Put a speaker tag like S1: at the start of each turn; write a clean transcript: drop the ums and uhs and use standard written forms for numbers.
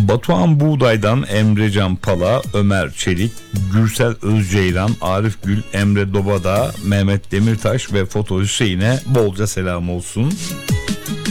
S1: Batuhan Buğday'dan Emrecan Pala, Ömer Çelik, Gürsel Özceylan, Arif Gül, Emre Dobada, Mehmet Demirtaş ve Foto Hüseyin'e bolca selam olsun.